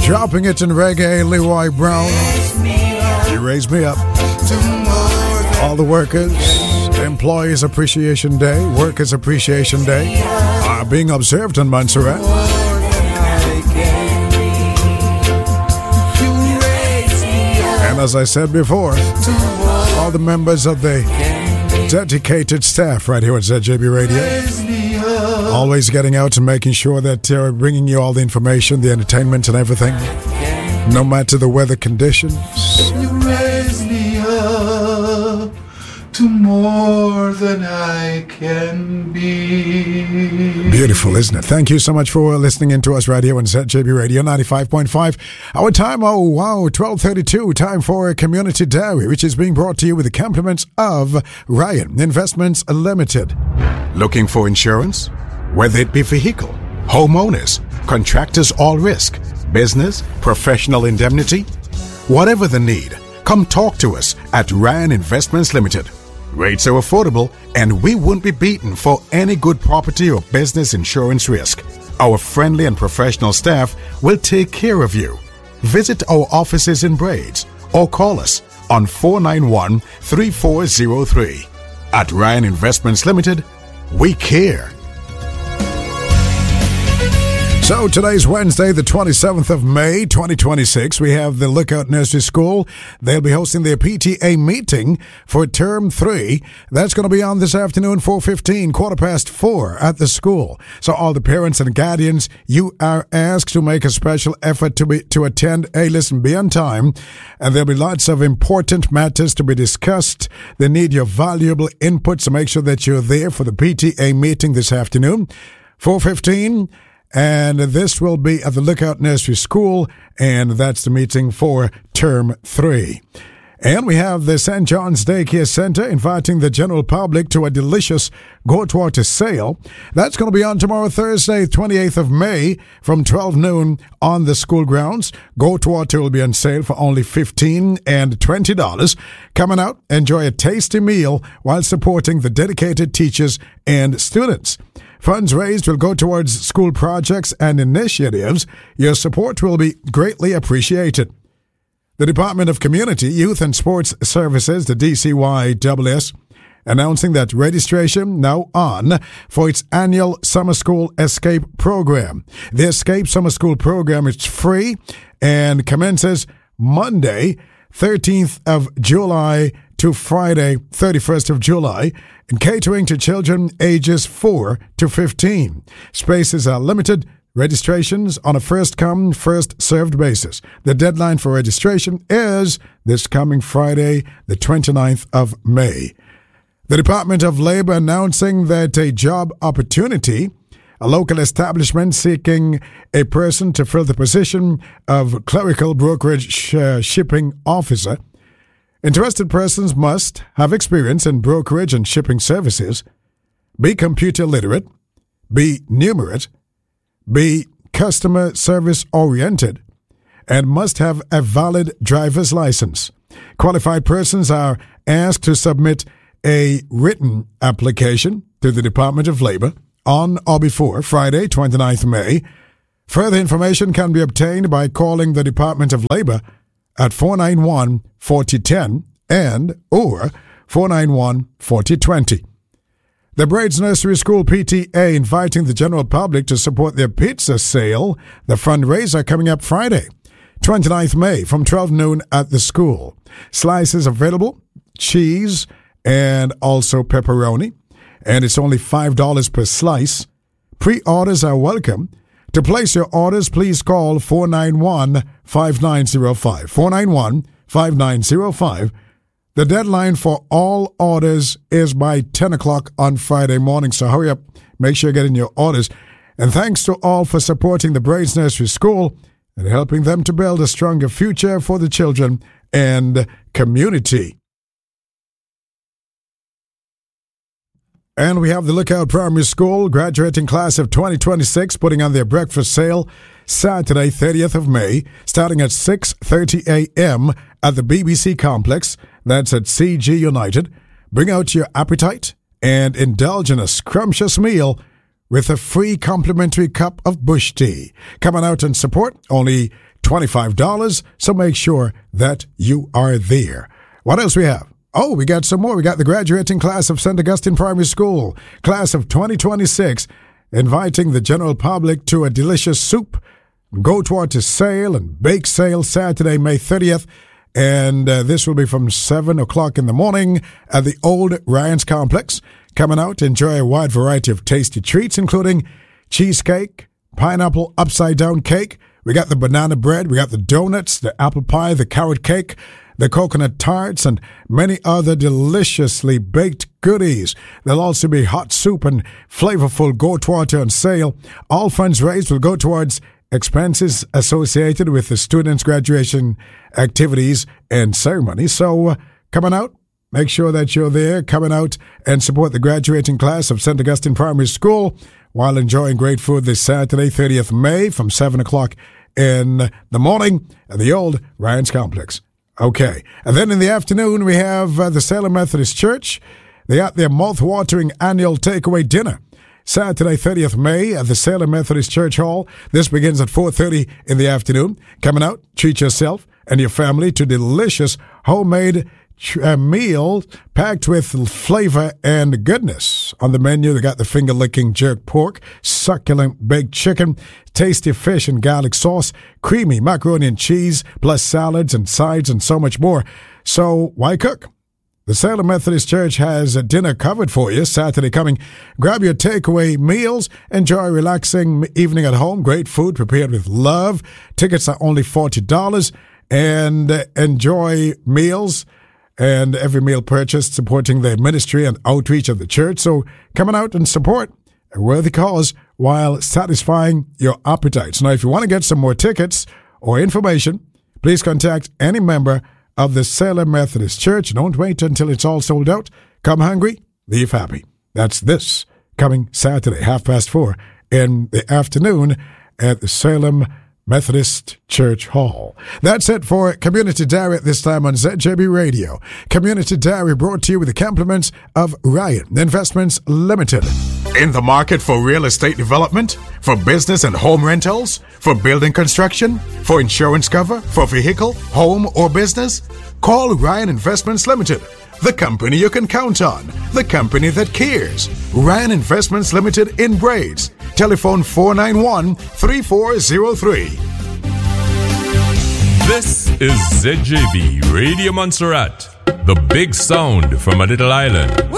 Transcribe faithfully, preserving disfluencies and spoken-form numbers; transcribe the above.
Dropping it in reggae, Leroy Brown. You raise me up. All the workers, Employees Appreciation Day, Workers Appreciation Day are being observed in Montserrat. And as I said before, all the members of the dedicated staff right here at Z J B Radio, always getting out and making sure that they're bringing you all the information, the entertainment and everything, no matter the weather conditions. You raise me up to more than I can be. Beautiful, isn't it? Thank you so much for listening in to us right here on Z J B Radio ninety-five point five. Our time, oh wow, twelve thirty-two, time for a Community Diary, which is being brought to you with the compliments of Ryan Investments Limited. Looking for insurance? Whether it be vehicle, homeowners, contractors all risk, business, professional indemnity, whatever the need, come talk to us at Ryan Investments Limited. Rates are affordable and we won't be beaten for any good property or business insurance risk. Our friendly and professional staff will take care of you. Visit our offices in Braids or call us on four nine one, three four zero three. At Ryan Investments Limited, we care. So today's Wednesday, the twenty-seventh of May, twenty twenty-six. We have the Lookout Nursery School. They'll be hosting their P T A meeting for term three. That's going to be on this afternoon, four fifteen, quarter past four at the school. So all the parents and guardians, you are asked to make a special effort to be to attend. Hey, listen, be on time. And there'll be lots of important matters to be discussed. They need your valuable input, so make sure that you're there for the P T A meeting this afternoon, four fifteen. And this will be at the Lookout Nursery School, and that's the meeting for term three. And we have the Saint John's Daycare Center inviting the general public to a delicious goat water sale. That's going to be on tomorrow, Thursday, twenty-eighth of May, from twelve noon on the school grounds. Goat water will be on sale for only fifteen dollars and twenty dollars. Coming out, enjoy a tasty meal while supporting the dedicated teachers and students. Funds raised will go towards school projects and initiatives. Your support will be greatly appreciated. The Department of Community, Youth and Sports Services, the D C Y S S, announcing that registration now on for its annual Summer School Escape program. The Escape Summer School program is free and commences Monday, thirteenth of July to Friday, thirty-first of July, and catering to children ages four to fifteen. Spaces are limited. Registrations on a first-come, first-served basis. The deadline for registration is this coming Friday, the twenty-ninth of May. The Department of Labor announcing that a job opportunity, a local establishment seeking a person to fill the position of clerical brokerage sh- shipping officer. Interested persons must have experience in brokerage and shipping services, be computer literate, be numerate, be customer service oriented, and must have a valid driver's license. Qualified persons are asked to submit a written application to the Department of Labor on or before Friday, twenty-ninth of May. Further information can be obtained by calling the Department of Labor at four nine one, four zero one zero and or four nine one, four zero two zero. The Braids Nursery School P T A inviting the general public to support their pizza sale. The fundraiser coming up Friday, twenty-ninth of May from twelve noon at the school. Slices available, cheese, and also pepperoni. And it's only five dollars per slice. Pre-orders are welcome. To place your orders, please call four nine one, five nine zero five. four nine one, five nine zero five. The deadline for all orders is by ten o'clock on Friday morning, so hurry up. Make sure you're getting your orders. And thanks to all for supporting the Braids Nursery School and helping them to build a stronger future for the children and community. And we have the Lookout Primary School graduating class of twenty twenty-six putting on their breakfast sale Saturday, thirtieth of May, starting at six thirty a.m. at the B B C Complex. That's at C G United. Bring out your appetite and indulge in a scrumptious meal with a free complimentary cup of bush tea. Come on out and support. Only twenty-five dollars, so make sure that you are there. What else we have? Oh, we got some more. We got the graduating class of Saint Augustine Primary School, class of twenty twenty-six, inviting the general public to a delicious soup, goat water sale and bake sale Saturday, May thirtieth. And uh, this will be from seven o'clock in the morning at the Old Ryan's Complex. Coming out to enjoy a wide variety of tasty treats, including cheesecake, pineapple upside-down cake. We got the banana bread, we got the donuts, the apple pie, the carrot cake, the coconut tarts, and many other deliciously baked goodies. There'll also be hot soup and flavorful goat water on sale. All funds raised will go towards expenses associated with the students' graduation activities and ceremony. So, uh, coming out, make sure that you're there, coming out and support the graduating class of Saint Augustine Primary School while enjoying great food this Saturday, thirtieth of May, from seven o'clock in the morning at the Old Ryan's Complex. Okay. And then in the afternoon, we have uh, the Salem Methodist Church. They got their mouth-watering annual takeaway dinner. Saturday, thirtieth of May at the Salem Methodist Church Hall. This begins at four thirty in the afternoon. Coming out, treat yourself and your family to delicious homemade uh, meal packed with flavor and goodness. On the menu, they got the finger-licking jerk pork, succulent baked chicken, tasty fish and garlic sauce, creamy macaroni and cheese, plus salads and sides and so much more. So why cook? The Salem Methodist Church has a dinner covered for you Saturday coming. Grab your takeaway meals. Enjoy a relaxing evening at home. Great food prepared with love. Tickets are only forty dollars. And enjoy meals and every meal purchased supporting the ministry and outreach of the church. So coming out and support a worthy cause while satisfying your appetites. Now, if you want to get some more tickets or information, please contact any member of the Salem Methodist Church. Don't wait until it's all sold out. Come hungry, leave happy. That's this coming Saturday, half past four in the afternoon at the Salem Methodist Church Hall. That's it for Community Diary at this time on Z J B Radio. Community Diary brought to you with the compliments of Ryan Investments Limited. In the market for real estate development, for business and home rentals, for building construction, for insurance cover, for vehicle, home, or business? Call Ryan Investments Limited, the company you can count on, the company that cares. Ryan Investments Limited in Braids. Telephone four nine one, three four zero three. This is Z J B Radio Montserrat, the big sound from a little island.